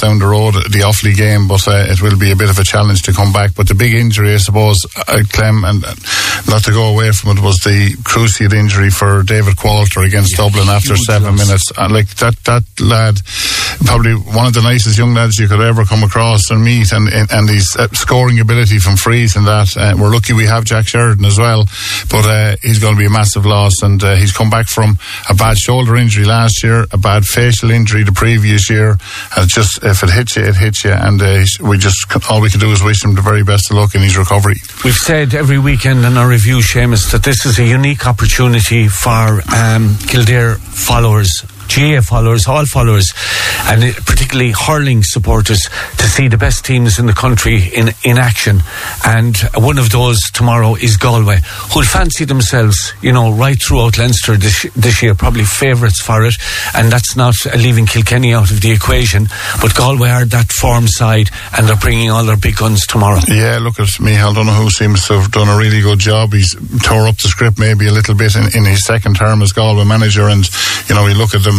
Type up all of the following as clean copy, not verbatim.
down the road, the Offaly game, but it will be a bit of a challenge to come back. But the big injury, I suppose, Clem, and not to go away from it, was the cruciate injury for David Qualter against Dublin after 7 minutes. And like that lad, probably one of the nicest young lads you could ever come across and meet, and his scoring ability from frees and that. We're lucky we have Jack Sheridan as well, but he's going to be a massive loss, and he's come back from a bad shoulder injury last year, a bad facial injury the previous year, and just, if it hits you, it hits you, and all we can do is wish him the very best of luck in his recovery. We've said every weekend in our review, Seamus, that this is a unique opportunity for Kildare followers, GAA followers, all followers, and particularly hurling supporters, to see the best teams in the country in action. And one of those tomorrow is Galway, who'll fancy themselves, right throughout Leinster this year, probably favourites for it. And that's not leaving Kilkenny out of the equation, but Galway are that form side, and they're bringing all their big guns tomorrow. Yeah, look at Micheál Donoghue, seems to have done a really good job. He's tore up the script maybe a little bit in his second term as Galway manager, and you look at them,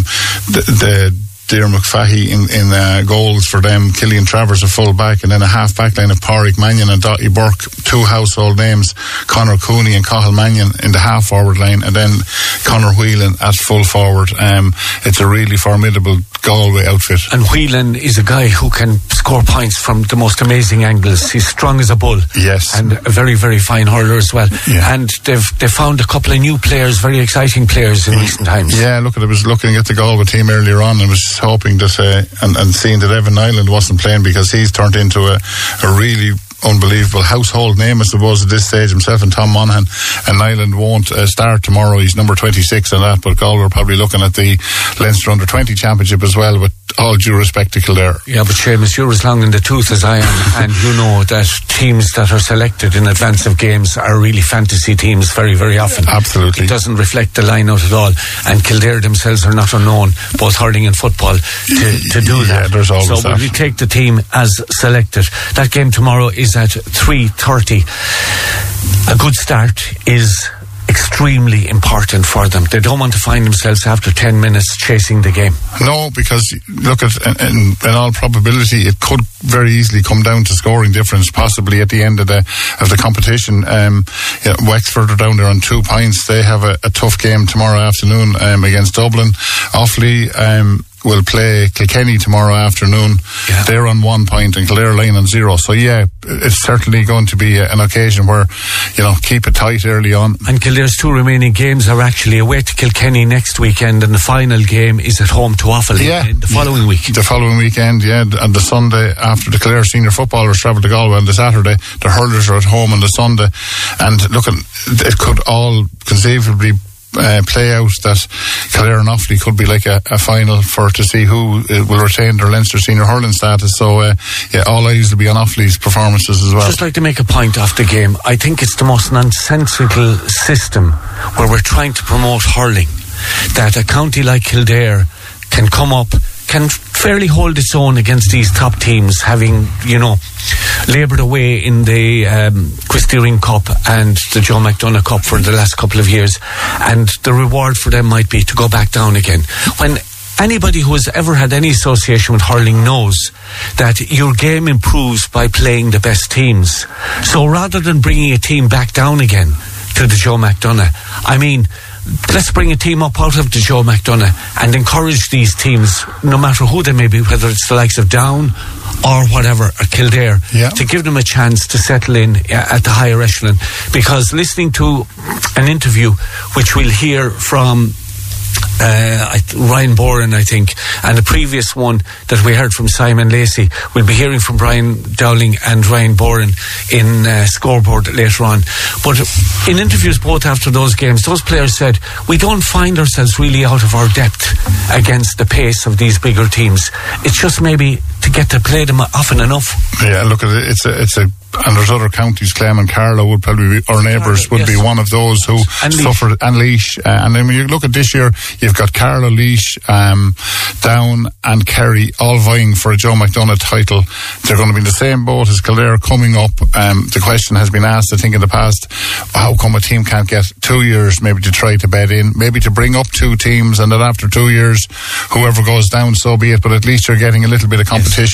the Dear McFahey in goals for them, Killian Travers a full back, and then a half back line of Pádraig Mannion and Dottie Burke, two household names, Conor Cooney and Cathal Mannion in the half forward line, and then Conor Whelan at full forward. It's a really formidable Galway outfit. And Whelan is a guy who can score points from the most amazing angles. He's strong as a bull. Yes. And a very, very fine hurler as well. Yeah. And they've found a couple of new players, very exciting players in recent times. Yeah, look, I was looking at the Galway team earlier on and was hoping that and seeing that Evan Nyland wasn't playing, because he's turned into a really unbelievable household name, I suppose, at this stage, himself and Tom Monaghan. And Nyland won't start tomorrow. He's number 26 and that, but Galway are probably looking at the Leinster Under-20 Championship as well, with all due respect to Kildare. Yeah, but Seamus, you're as long in the tooth as I am, and you know that teams that are selected in advance of games are really fantasy teams very, very often. Absolutely. It doesn't reflect the line out at all, and Kildare themselves are not unknown, both hurling and football, to do that. Yeah, there's always so we take the team as selected. That game tomorrow is at 3:30. A good start is extremely important for them. They don't want to find themselves after 10 minutes chasing the game. No, because look, in all probability it could very easily come down to scoring difference, possibly at the end of the competition. Wexford are down there on 2 points. They have a tough game tomorrow afternoon against Dublin. Offaly will play Kilkenny tomorrow afternoon. Yeah. They're on 1 point and Kildare line on 0. So yeah, it's certainly going to be an occasion where, keep it tight early on. And Kildare's 2 remaining games are actually away to Kilkenny next weekend, and the final game is at home to Offaly the following week. The following weekend, yeah, and the Sunday after the Kildare senior footballers travel to Galway on the Saturday, the hurlers are at home on the Sunday. And look, it could all conceivably play out that Kildare and Offaly could be like a final to see who will retain their Leinster senior hurling status. So all eyes will be on Offaly's performances as well. Just like to make a point off the game, I think it's the most nonsensical system where we're trying to promote hurling, that a county like Kildare can come up, can fairly hold its own against these top teams, having laboured away in the Quistering Cup and the Joe McDonagh Cup for the last couple of years, and the reward for them might be to go back down again. When anybody who has ever had any association with hurling knows that your game improves by playing the best teams. So rather than bringing a team back down again to the Joe McDonagh, let's bring a team up out of the Joe McDonagh and encourage these teams, no matter who they may be, whether it's the likes of Down or whatever, or Kildare, to give them a chance to settle in at the higher echelon. Because listening to an interview which we'll hear from Ryan Boren, I think, and a previous one that we heard from Simon Lacey, we'll be hearing from Brian Dowling and Ryan Boren in Scoreboard later on. But in interviews both after those games, those players said, we don't find ourselves really out of our depth against the pace of these bigger teams. It's just maybe to get to play them often enough. Yeah, look, it's a and there's other counties, Clem and Carlow would probably be, our neighbours would be one of those who suffered, and Laois. And then when you look at this year, you've got Carlow, Laois, Down and Kerry all vying for a Joe McDonagh title. They're going to be in the same boat as Kildare coming up. The question has been asked, I think, in the past, how come a team can't get 2 years maybe to try to bed in, maybe to bring up 2 teams, and then after 2 years, whoever goes down, so be it, but at least you're getting a little bit of competition.